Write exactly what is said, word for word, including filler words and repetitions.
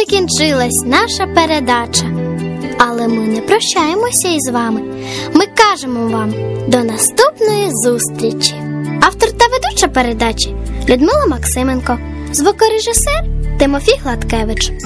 закінчилась наша передача. Але ми не прощаємося із вами. Ми кажемо вам до наступної зустрічі. Автор та ведуча передачі Людмила Максименко, звукорежисер Тимофій Гладкевич.